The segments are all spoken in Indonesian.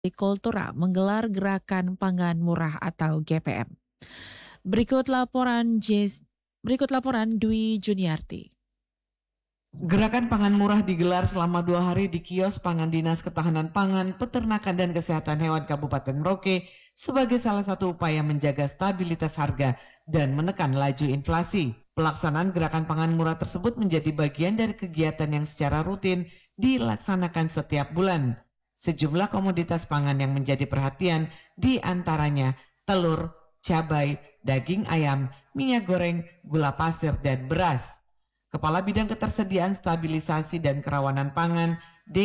Kultura menggelar Gerakan Pangan Murah atau GPM. Berikut laporan Dwi Juniarti. Gerakan pangan murah digelar selama 2 hari di kios pangan Dinas Ketahanan Pangan, Peternakan dan Kesehatan Hewan Kabupaten Merauke sebagai salah satu upaya menjaga stabilitas harga dan menekan laju inflasi. Pelaksanaan gerakan pangan murah tersebut menjadi bagian dari kegiatan yang secara rutin dilaksanakan setiap bulan. Sejumlah komoditas pangan yang menjadi perhatian di antaranya telur, cabai, daging ayam, minyak goreng, gula pasir, dan beras. Kepala Bidang Ketersediaan Stabilisasi dan Kerawanan Pangan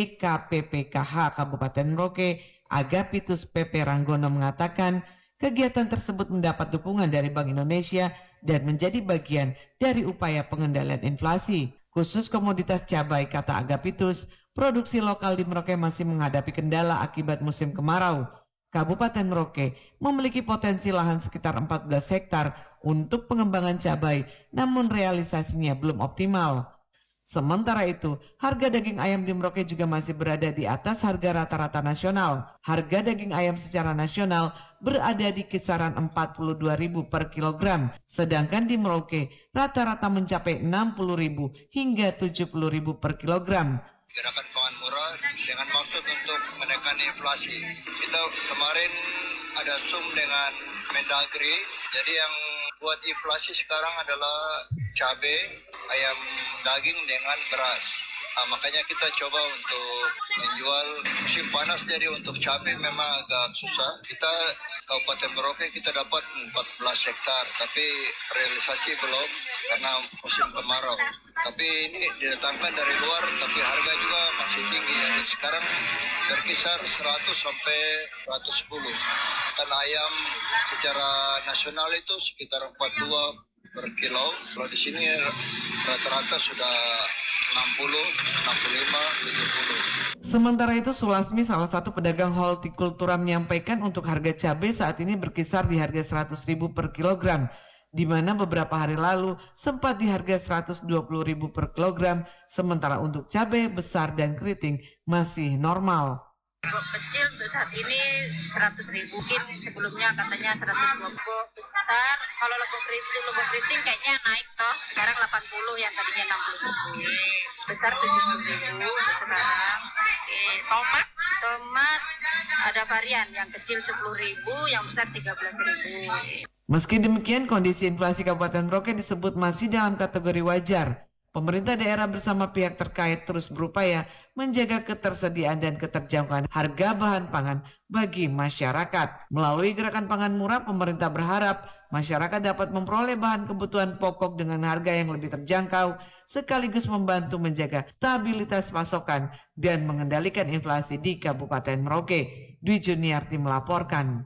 DKPPKH Kabupaten Merauke, Agapitus PP Ranggono mengatakan kegiatan tersebut mendapat dukungan dari Bank Indonesia dan menjadi bagian dari upaya pengendalian inflasi. Khusus komoditas cabai, kata Agapitus, produksi lokal di Merauke masih menghadapi kendala akibat musim kemarau. Kabupaten Merauke memiliki potensi lahan sekitar 14 hektar untuk pengembangan cabai, namun realisasinya belum optimal. Sementara itu, harga daging ayam di Merauke juga masih berada di atas harga rata-rata nasional. Harga daging ayam secara nasional berada di kisaran Rp42.000 per kilogram, sedangkan di Merauke rata-rata mencapai Rp60.000 hingga Rp70.000 per kilogram. Gerakan pangan murah dengan maksud untuk menekan inflasi. Kita kemarin ada Zoom dengan Mendagri, jadi yang buat inflasi sekarang adalah cabai, ayam daging dengan beras. Makanya kita coba untuk menjual musim panas, jadi untuk cabai memang agak susah. Kita Kabupaten Merauke kita dapat 14 hektar, tapi realisasi belum karena musim kemarau. Tapi ini didatangkan dari luar, tapi harga juga masih tinggi. Jadi sekarang berkisar 100 sampai 110. Kan ayam secara nasional itu sekitar 42 per kilo. Kalau di sini rata-rata sudah 60, 65, 70. Sementara itu Sulasmi, salah satu pedagang hortikultura, menyampaikan untuk harga cabai saat ini berkisar di harga Rp100.000 per kilogram, di mana beberapa hari lalu sempat di harga Rp120.000 per kilogram, sementara untuk cabai besar dan keriting masih normal. Lombok kecil untuk saat ini 100.000, mungkin sebelumnya katanya 120. Lombok besar, kalau lombok keriting kayaknya naik toh, sekarang 80 yang tadinya 60.000. Besar 70.000 sekarang. Tomat ada varian, yang kecil 10.000, yang besar 13.000. Meski demikian, kondisi inflasi Kabupaten Merauke disebut masih dalam kategori wajar. Pemerintah daerah bersama pihak terkait terus berupaya menjaga ketersediaan dan keterjangkauan harga bahan pangan bagi masyarakat. Melalui gerakan pangan murah, pemerintah berharap masyarakat dapat memperoleh bahan kebutuhan pokok dengan harga yang lebih terjangkau, sekaligus membantu menjaga stabilitas pasokan dan mengendalikan inflasi di Kabupaten Merauke. Dwi Juniarti melaporkan.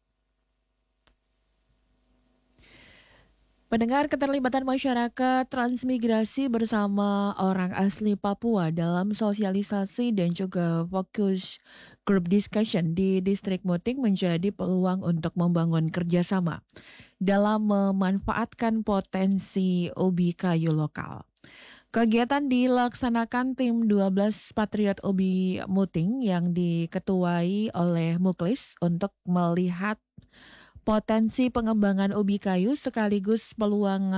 Pendengar, keterlibatan masyarakat transmigrasi bersama orang asli Papua dalam sosialisasi dan juga fokus group discussion di Distrik Muting menjadi peluang untuk membangun kerjasama dalam memanfaatkan potensi ubi kayu lokal. Kegiatan dilaksanakan tim 12 Patriot Ubi Muting yang diketuai oleh Muklis untuk melihat potensi pengembangan ubi kayu sekaligus peluang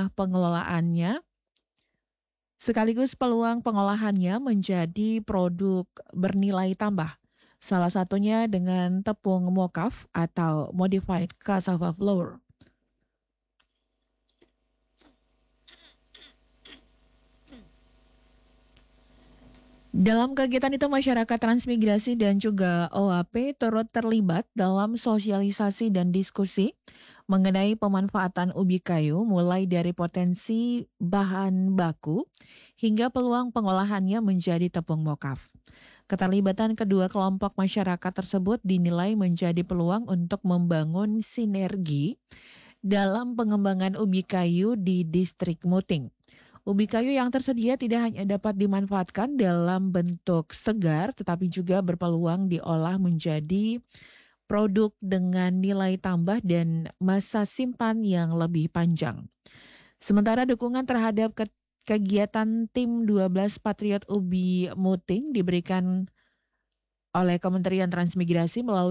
pengolahannya menjadi produk bernilai tambah. Salah satunya dengan tepung mokaf atau modified cassava flour. Dalam kegiatan itu, masyarakat transmigrasi dan juga OAP turut terlibat dalam sosialisasi dan diskusi mengenai pemanfaatan ubi kayu mulai dari potensi bahan baku hingga peluang pengolahannya menjadi tepung mokaf. Keterlibatan kedua kelompok masyarakat tersebut dinilai menjadi peluang untuk membangun sinergi dalam pengembangan ubi kayu di Distrik Muting. Ubi kayu yang tersedia tidak hanya dapat dimanfaatkan dalam bentuk segar, tetapi juga berpeluang diolah menjadi produk dengan nilai tambah dan masa simpan yang lebih panjang. Sementara dukungan terhadap kegiatan tim 12 Patriot Ubi Muting diberikan oleh Kementerian Transmigrasi melalui